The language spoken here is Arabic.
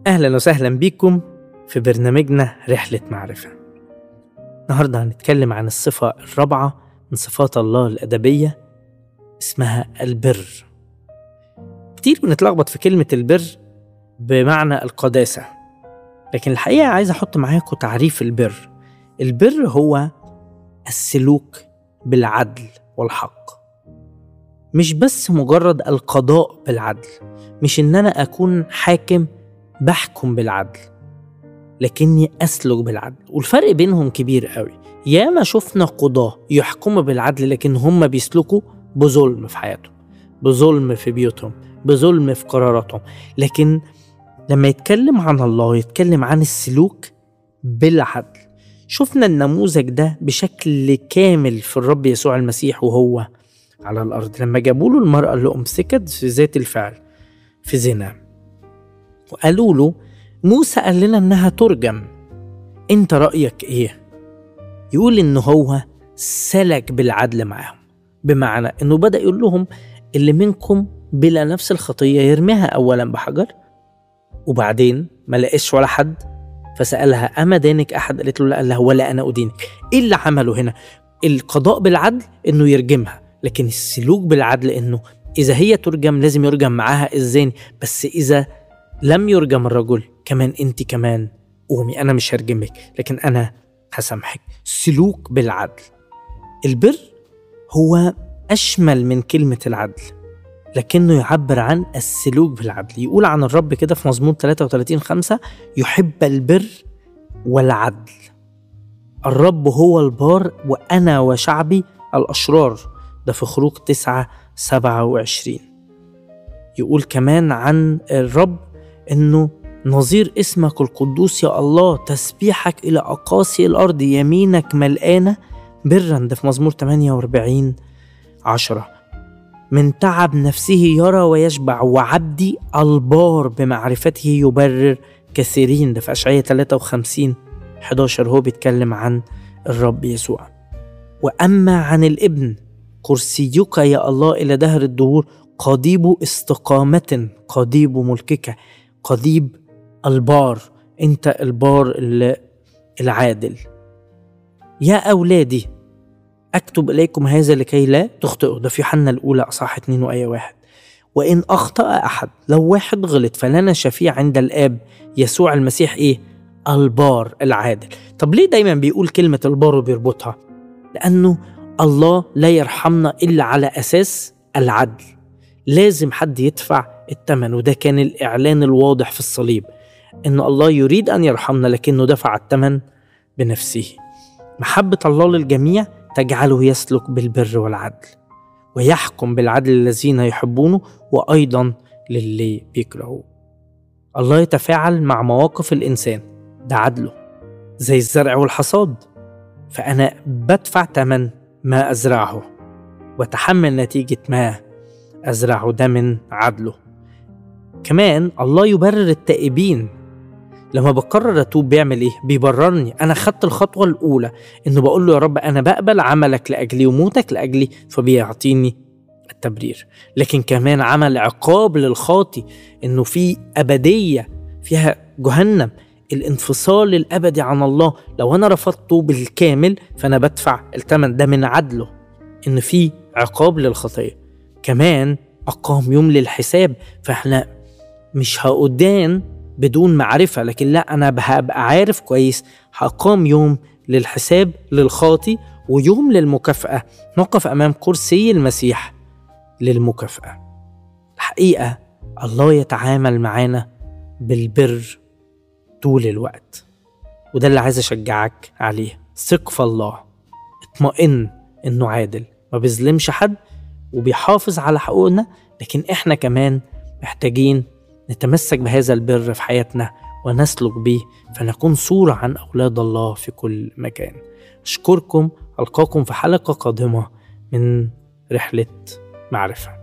أهلا وسهلا بكم في برنامجنا رحلة معرفة. النهاردة هنتكلم عن الصفة الرابعة من صفات الله الأدبية، اسمها البر. كتير بنتلخبط في كلمة البر بمعنى القداسة، لكن الحقيقة عايز أحط معاكم تعريف البر. البر هو السلوك بالعدل والحق، مش بس مجرد القضاء بالعدل، مش إن أنا أكون حاكم بحكم بالعدل، لكني أسلك بالعدل. والفرق بينهم كبير قوي. ياما شفنا قضاة يحكموا بالعدل لكن هم بيسلكوا بظلم في حياتهم، بظلم في بيوتهم، بظلم في قراراتهم. لكن لما يتكلم عن الله يتكلم عن السلوك بالعدل. شفنا النموذج ده بشكل كامل في الرب يسوع المسيح وهو على الأرض، لما جابوا له المرأة اللي أمسكت في ذات الفعل في زنا، وقالوا له موسى قال لنا إنها ترجم، أنت رأيك إيه؟ يقول إنه هو سلك بالعدل معهم، بمعنى إنه بدأ يقول لهم اللي منكم بلا نفس الخطية يرميها أولا بحجر، وبعدين ما لقيش ولا حد فسألها أما دانك أحد؟ قالت له لا. قال لها ولا أنا أدينك. إيه اللي عمله هنا؟ القضاء بالعدل إنه يرجمها، لكن السلوك بالعدل إنه إذا هي ترجم لازم يرجم معاها الزاني، بس إذا لم يرجم الرجل كمان أنت كمان قومي، أنا مش هرجمك لكن أنا هسامحك. سلوك بالعدل. البر هو أشمل من كلمة العدل، لكنه يعبر عن السلوك بالعدل. يقول عن الرب كده في مزمور 33:5 يحب البر والعدل. الرب هو البار وأنا وشعبي الأشرار، ده في خروج 9:27. يقول كمان عن الرب إنه نظير اسمك القدوس يا الله، تسبيحك إلى أقاصي الأرض، يمينك ملقانة برا، ده في مزمور 48:10. من تعب نفسه يرى ويشبع، وعبدي البار بمعرفته يبرر كثيرين، ده في أشعياء 53:11. هو بيتكلم عن الرب يسوع. وأما عن الابن كرسيك يا الله إلى دهر الدهور، قضيب استقامة، قضيب ملكك، قضيب البار، أنت البار العادل. يا أولادي أكتب إليكم هذا لكي لا تخطئوا، ده في يوحنا الأولى أصحاح 2 وآية 1. وإن أخطأ أحد، لو واحد غلط، فلنا شفيع عند الآب يسوع المسيح إيه؟ البار العادل. طب ليه دايما بيقول كلمة البار وبيربطها؟ لأنه الله لا يرحمنا إلا على أساس العدل، لازم حد يدفع الثمن، وده كان الإعلان الواضح في الصليب، إن الله يريد أن يرحمنا لكنه دفع الثمن بنفسه. محبة الله للجميع تجعله يسلك بالبر والعدل، ويحكم بالعدل الذين يحبونه وأيضا للي بيكرهوه. الله يتفاعل مع مواقف الإنسان، ده عدله، زي الزرع والحصاد، فأنا بدفع ثمن ما أزرعه وتحمل نتيجة ما أزرعه، ده من عدله. كمان الله يبرر التائبين. لما بقرر أتوب بيعمل إيه؟ بيبررني. أنا خدت الخطوة الأولى إنه بقول له يا رب أنا بقبل عملك لأجلي وموتك لأجلي، فبيعطيني التبرير. لكن كمان عمل عقاب للخاطي، إنه في أبدية فيها جهنم، الانفصال الأبدي عن الله. لو أنا رفضته بالكامل فأنا بدفع الثمن، ده من عدله إن في عقاب للخطية. كمان أقام يوم للحساب، فإحنا مش هقدان بدون معرفة، لكن لا، أنا هبقى عارف كويس. هقام يوم للحساب للخاطي ويوم للمكافأة، نقف أمام كرسي المسيح للمكافأة. الحقيقة الله يتعامل معانا بالبر طول الوقت، وده اللي عايز أشجعك عليه. ثق في الله، اطمئن إنه عادل، ما بيظلمش حد وبيحافظ على حقوقنا، لكن إحنا كمان محتاجين نتمسك بهذا البر في حياتنا ونسلك به، فنكون صورة عن أولاد الله في كل مكان. أشكركم، ألقاكم في حلقة قادمة من رحلة معرفة.